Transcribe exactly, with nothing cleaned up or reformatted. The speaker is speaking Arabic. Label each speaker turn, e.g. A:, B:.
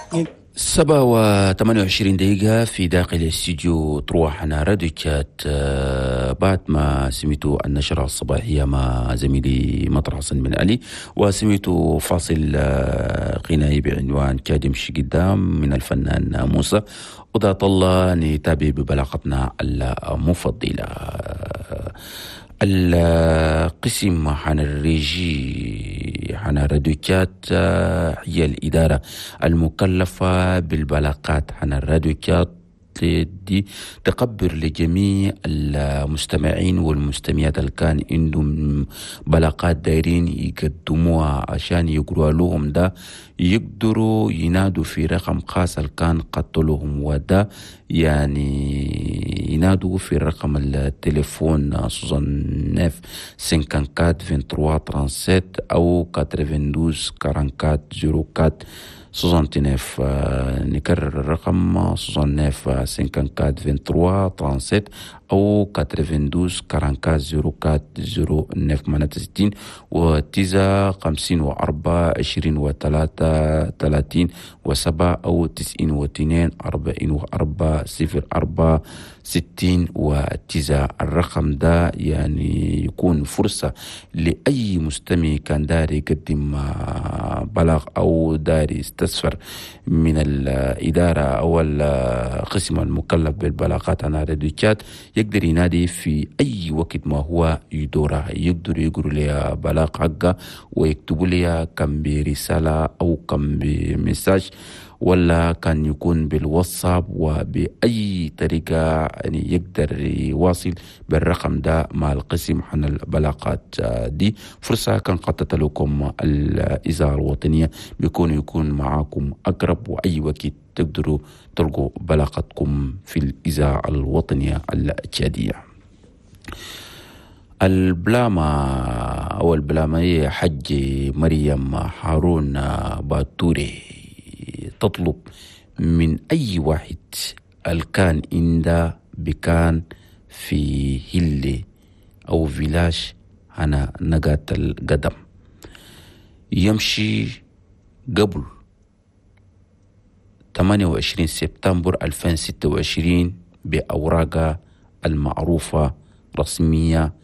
A: سبعة وثمانية وعشرين دقيقة في داخل الاستديو تروح أنا راديو كات. بعد ما سمعتوا النشرة الصباحية مع زميلي مطر حسن بن علي، وسمعتوا فاصل آه، غنائي بعنوان كادم شي قدام من الفنان موسى. وذات الله نتابع ببلاغتنا المفضلة. القسم حن الريجي حن الراديوكات هي الإدارة المكلفة بالبلاغات حن الراديوكات دي تقبر لجميع المستمعين والمستمعات اللي كان عندهم بلاغات دايرين يقدموها عشان يقروا لهم، ده يقدروا ينادوا في رقم خاص اللي كان قتلهم، وده يعني ينادوا في رقم التليفون سوزنيف سنكانكات فينتروا ترانسيت أو كاترفندوز كارانكات زيرو كات سوزنتينيف. نكرر الرقم سوزنيف سنكانكات فينتروا ترانسيت أو كاترفندوز كارانكات زيرو كات زيرو نيف معناتها ستين وتيزا خمسين وأربعة عشرين وثلاثة ثلاثين وسبعة أو تسعين واثنين أربعين وأربعة صفر أربعة ستين وتيزا. الرقم ده يعني يكون فرصة لأي مستمع كان داري يقدم بلاغ أو داري يستسفر من الإدارة أو القسم المكلف بالبلاغات عن الراديوكات، يقدر ينادي في أي وقت ما هو يدوره. يقدر يقروا لي بلاغ حقه ويكتبوا لي كم برسالة أو كم بمساج، ولا كان يكون بالواتساب وبأي طريقة يعني يقدر يواصل بالرقم ده مع القسم عن البلاغات دي. فرصة كان قطت لكم الإذاعة الوطنية بيكون يكون معاكم أقرب، وأي وقت تقدروا تلقوا بلاغتكم في الإذاعة الوطنية التشادية. البلامة أو البلامة هي حج مريم هارون باتوري تطلب من أي واحد الكان عنده بكان في هلي أو فيلاش أنا نقات القدم يمشي قبل ثمانية وعشرين سبتمبر ألفين وستة وعشرين بأوراقها المعروفة رسمية